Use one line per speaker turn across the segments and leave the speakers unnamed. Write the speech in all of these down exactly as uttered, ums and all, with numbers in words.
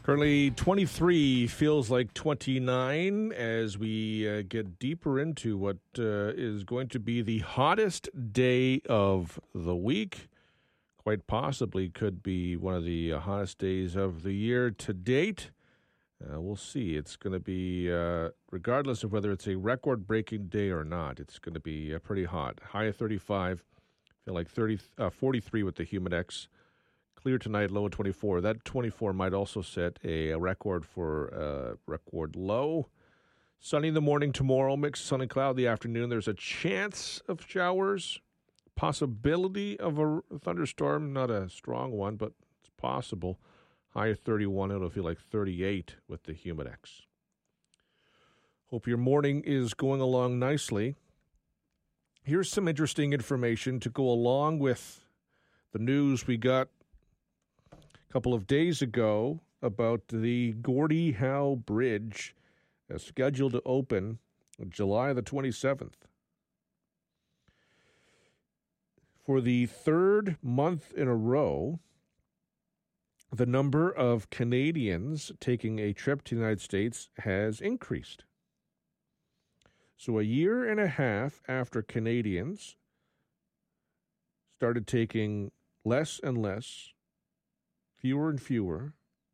Currently twenty-three, feels like twenty-nine as we uh, get deeper into what uh, is going to be the hottest day of the week. Quite possibly could be one of the uh, hottest days of the year to date. Uh, we'll see. It's going to be, uh, regardless of whether it's a record-breaking day or not, it's going to be uh, pretty hot. High of thirty-five, feel like thirty, uh, forty-three with the Humidex. Clear tonight, low of twenty-four. That twenty-four might also set a, a record for uh, record low. Sunny in the morning tomorrow, mixed sun and cloud in the afternoon. There's a chance of showers, possibility of a thunderstorm, not a strong one, but it's possible. High of thirty-one, it'll feel like thirty-eight with the Humidex. Hope your morning is going along nicely. Here's some interesting information to go along with the news we got a couple of days ago about the Gordie Howe Bridge, uh, scheduled to open July the twenty-seventh. For the third month in a row, the number of Canadians taking a trip to the United States has increased. So a year and a half after Canadians started taking less and less, fewer and fewer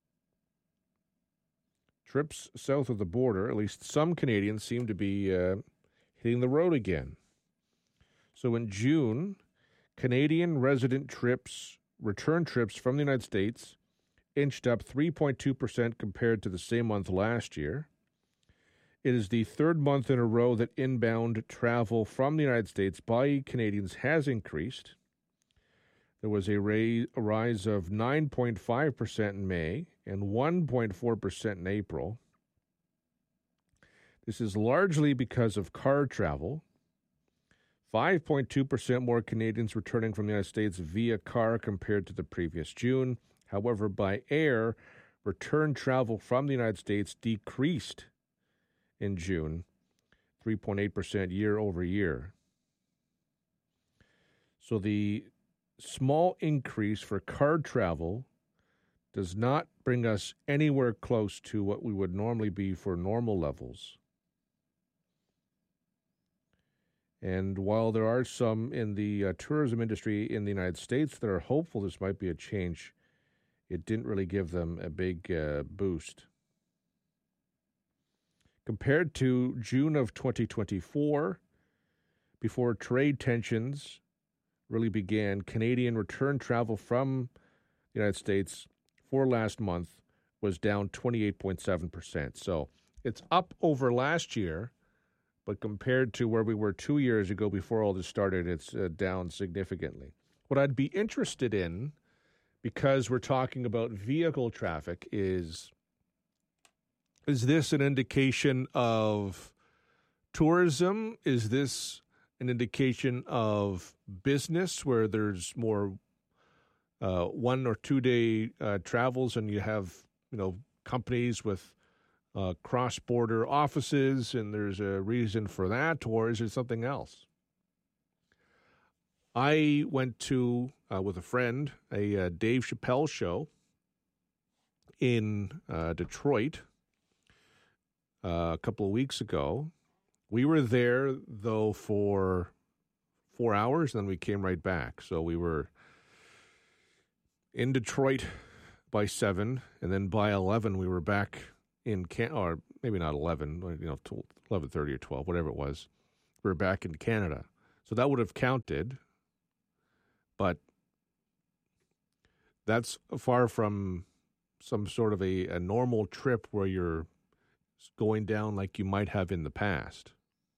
trips south of the border, at least some Canadians seem to be uh, hitting the road again. So in June, Canadian resident trips, return trips from the United States, inched up three point two percent compared to the same month last year. It is the third month in a row that inbound travel from the United States by Canadians has increased. There was a, raise, a rise of nine point five percent in May and one point four percent in April. This is largely because of car travel. five point two percent more Canadians returning from the United States via car compared to the previous June. However, by air, return travel from the United States decreased in June, three point eight percent year over year. So the small increase for car travel does not bring us anywhere close to what we would normally be for normal levels. And while there are some in the uh, tourism industry in the United States that are hopeful this might be a change, it didn't really give them a big uh, boost. Compared to June of twenty twenty-four, before trade tensions really began, Canadian return travel from the United States for last month was down twenty-eight point seven percent. So it's up over last year, but compared to where we were two years ago before all this started, it's uh, down significantly. What I'd be interested in, because we're talking about vehicle traffic, is is this an indication of tourism? Is this an indication of business where there's more uh, one or two day uh, travels and you have, you know, companies with uh, cross-border offices and there's a reason for that, or is it something else? I went to, uh, with a friend, a uh, Dave Chappelle show in uh, Detroit uh, a couple of weeks ago. We were there, though, for four hours, and then we came right back. So we were in Detroit by seven, and then by eleven we were back in Can, or maybe not eleven, you know, eleven thirty or twelve, whatever it was. We were back in Canada. So that would have counted, but that's far from some sort of a, a normal trip where you're going down like you might have in the past.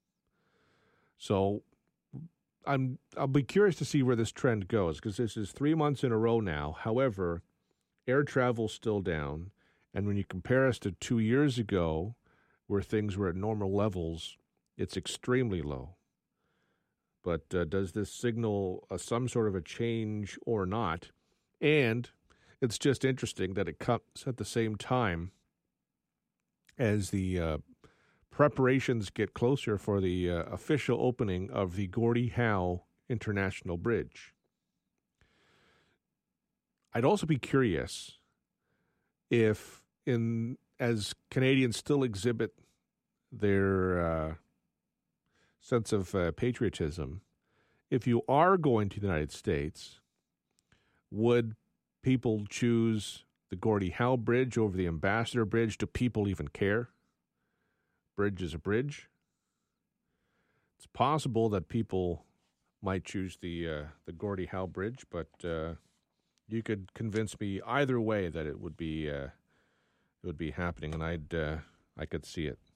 So I'm, I'll be curious to see where this trend goes, because this is three months in a row now. However, air travel's still down, and when you compare us to two years ago, where things were at normal levels, it's extremely low. But uh, does this signal uh, some sort of a change or not? And it's just interesting that it comes at the same time as the uh, preparations get closer for the uh, official opening of the Gordie Howe International Bridge. I'd also be curious if in as Canadians still exhibit their uh, sense of uh, patriotism, if you are going to the United States, would people choose the Gordie Howe Bridge over the Ambassador Bridge? Do people even care? Bridge is a bridge. It's possible that people might choose the uh, the Gordie Howe Bridge, but uh, you could convince me either way that it would be uh, it would be happening, and I'd uh, I could see it.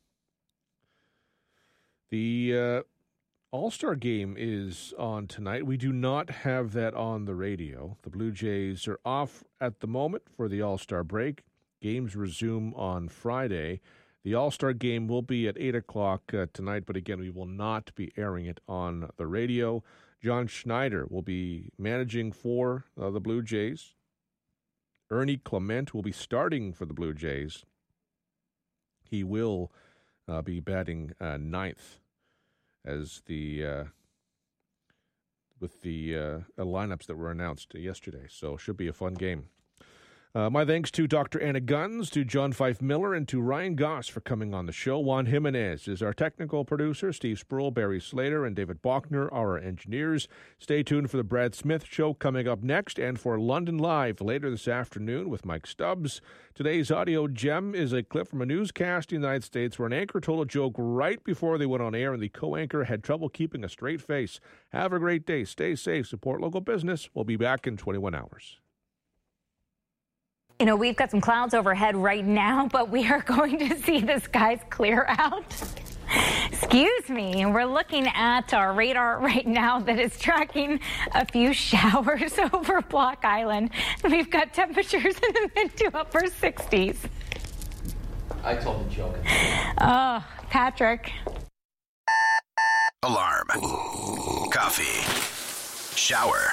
The uh, All-Star Game is on tonight. We do not have that on the radio. The Blue Jays are off at the moment for the All-Star break. Games resume on Friday. The All-Star Game will be at eight o'clock uh, tonight, but again, we will not be airing it on the radio. John Schneider will be managing for uh, the Blue Jays. Ernie Clement will be starting for the Blue Jays. He will uh, be batting uh, ninth as the uh, with the uh, lineups that were announced yesterday. So should be a fun game. Uh, my thanks to Doctor Anna Guns, to John Fife Miller, and to Ryan Goss for coming on the show. Juan Jimenez is our technical producer. Steve Sproul, Barry Slater, and David Bachner are our engineers. Stay tuned for the Brad Smith Show coming up next, and for London Live later this afternoon with Mike Stubbs. Today's audio gem is a clip from a newscast in the United States where an anchor told a joke right before they went on air, and the co-anchor had trouble keeping a straight face. Have a great day. Stay safe. Support local business. We'll be back in twenty-one hours.
You know, we've got some clouds overhead right now, but we are going to see the skies clear out. Excuse me. And we're looking at our radar right now that is tracking a few showers over Block Island. We've got temperatures in the mid to upper sixties.
I told him joking.
Oh, Patrick.
Alarm. Coffee. Shower.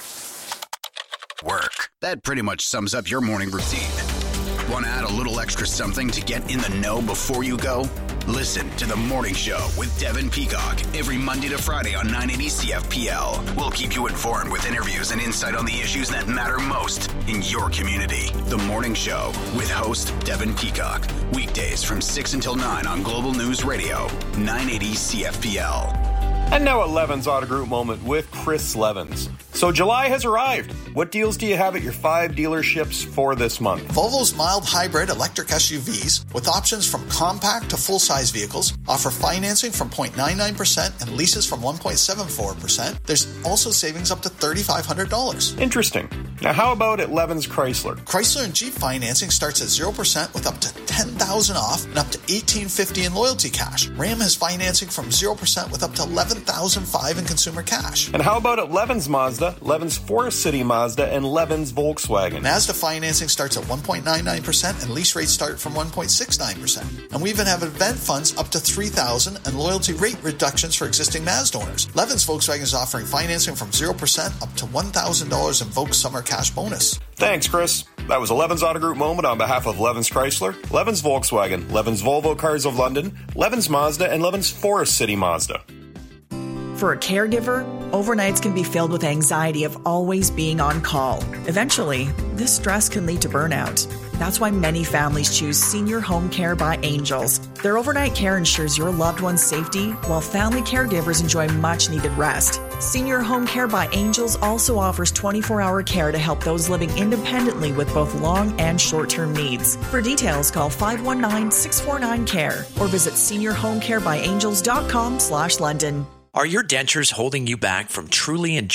Work. That pretty much sums up your morning routine. Want to add a little extra something to get in the know before you go? Listen to The Morning Show with Devin Peacock every Monday to Friday on nine eighty C F P L. We'll keep you informed with interviews and insight on the issues that matter most in your community. The Morning Show with host Devin Peacock. Weekdays from six until nine on Global News Radio, nine eighty C F P L.
And now a Levens Auto Group moment with Chris Levens. So July has arrived. What deals do you have at your five dealerships for this month?
Volvo's mild hybrid electric S U Vs, with options from compact to full-size vehicles, offer financing from zero point nine nine percent and leases from one point seven four percent. There's also savings up to three thousand five hundred dollars.
Interesting. Now how about at Levens Chrysler?
Chrysler and Jeep financing starts at zero percent with up to ten thousand dollars off and up to eighteen fifty in loyalty cash. Ram has financing from zero percent with up to eleven thousand five hundred in consumer cash.
And how about at Levens Mazda, Levens Forest City Mazda, and Levens Volkswagen?
Mazda financing starts at one point nine nine percent and lease rates start from one point six nine percent. And we even have event funds up to three thousand dollars and loyalty rate reductions for existing Mazda owners. Levens Volkswagen is offering financing from zero percent up to one thousand dollars in Volks Summer Cash Bonus.
Thanks, Chris. That was a Levens Auto Group moment on behalf of Levens Chrysler, Levens Volkswagen, Levens Volvo Cars of London, Levens Mazda, and Levens Forest City Mazda.
For a caregiver, overnights can be filled with anxiety of always being on call. Eventually, this stress can lead to burnout. That's why many families choose Senior Home Care by Angels. Their overnight care ensures your loved one's safety, while family caregivers enjoy much-needed rest. Senior Home Care by Angels also offers twenty-four hour care to help those living independently with both long and short-term needs. For details, call five one nine, six four nine, C A R E or visit senior home care by angels dot com slash London.
Are your dentures holding you back from truly enjoying